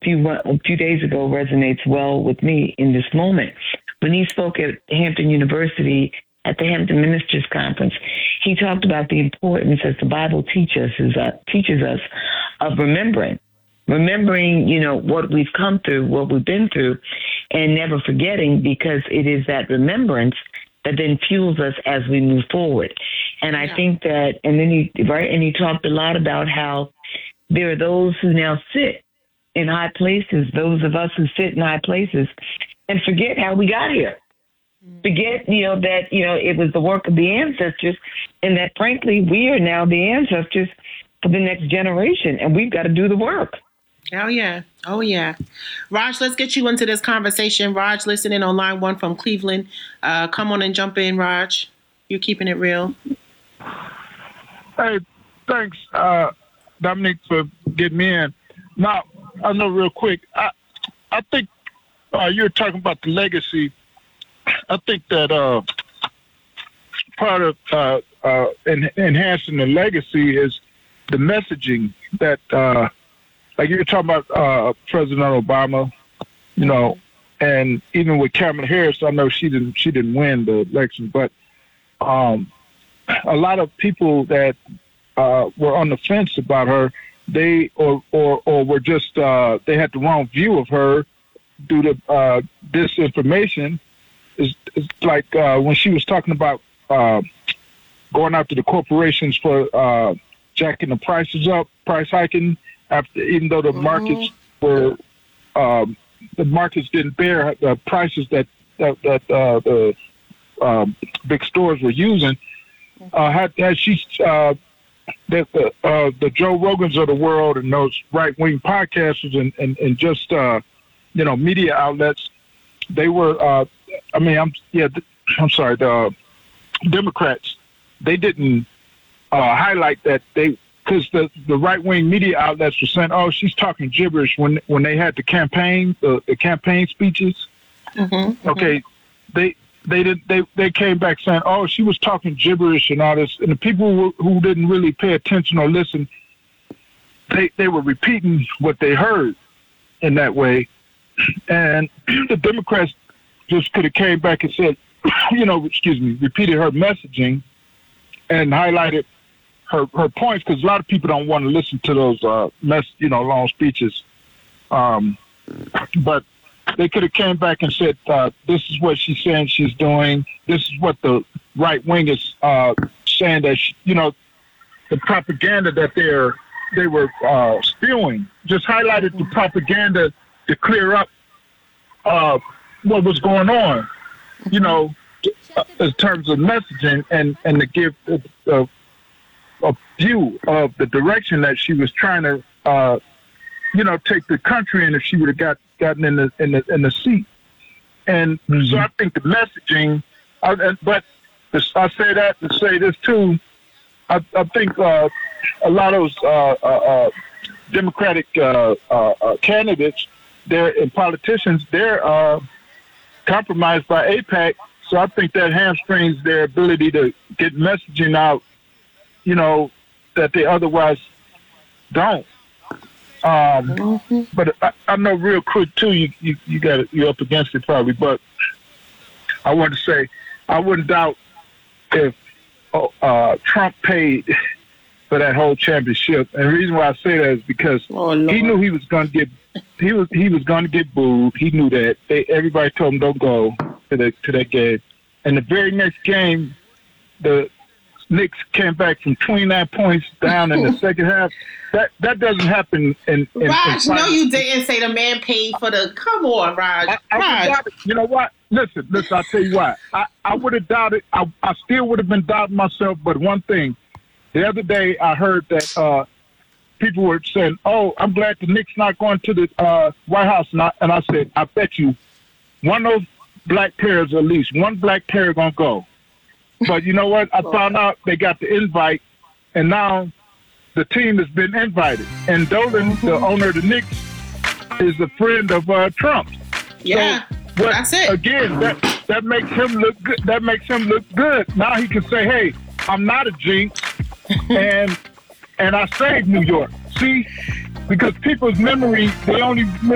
a few days ago resonates well with me in this moment. When he spoke at Hampton University at the Hampton Ministers Conference, he talked about the importance, as the Bible teaches us, of remembering, what we've come through, what we've been through, and never forgetting, because it is that remembrance that then fuels us as we move forward. And I think that, and then he talked a lot about how there are those who now sit in high places, those of us who sit in high places, and forget how we got here. Forget, that, it was the work of the ancestors, and that, frankly, we are now the ancestors for the next generation, and we've got to do the work. Oh, yeah. Oh, yeah. Raj, let's get you into this conversation. Raj, listening on line 1 from Cleveland. Come on and jump in, Raj. You're keeping it real. Hey, thanks, Dominique, for getting me in. Now, I know real quick, I think you're talking about the legacy. I think that part of enhancing the legacy is the messaging that, like you were talking about President Obama, and even with Kamala Harris, I know she didn't win the election, but a lot of people that were on the fence about her, they were just they had the wrong view of her due to disinformation. It's like when she was talking about going after the corporations for jacking the prices up, price hiking, even though the markets were the markets didn't bear the prices that the big stores were using. Had she that the Joe Rogans of the world and those right-wing podcasters and just media outlets, they were I'm sorry, the Democrats, they didn't highlight that because the right-wing media outlets were saying, oh, she's talking gibberish when they had the campaign speeches. Mm-hmm, okay, they came back saying, oh, she was talking gibberish and all this, and the people who didn't really pay attention or listen, they were repeating what they heard in that way, and the Democrats just could have came back and said, repeated her messaging and highlighted her points, because a lot of people don't want to listen to those long speeches. But they could have came back and said, this is what she's saying she's doing. This is what the right wing is saying that the propaganda that they were spewing. Just highlighted the propaganda to clear up what was going on, in terms of messaging and to give a view of the direction that she was trying to, take the country in if she would have gotten in the seat. And so I think the messaging, but I say that to say this too. I think a lot of those Democratic candidates, and politicians, they're compromised by AIPAC. So I think that hamstrings their ability to get messaging out, that they otherwise don't. But I know real quick too, you're up against it probably, but I want to say I wouldn't doubt if Trump paid for that whole championship. And the reason why I say that is because he knew he was going to get he was going to get booed. He knew that. Everybody told him don't go to that game. And the very next game, the Knicks came back from 29 points down in the second half. That doesn't happen in Raj, no, you didn't say the man paid for the. Come on, Raj. Raj. You know what? Listen. I'll tell you why. I would have doubted. I still would have been doubting myself. But one thing, the other day I heard that people were saying, "Oh, I'm glad the Knicks not going to the White House." And I said, "I bet you one of those black players, at least one black player, gonna go." But you know what? I found out they got the invite, and now the team has been invited. And Dolan, the owner of the Knicks, is a friend of Trump. Yeah, so that's it. Again, that makes him look good. That makes him look good. Now he can say, "Hey, I'm not a jinx, and I saved New York." See, because people's memory, they only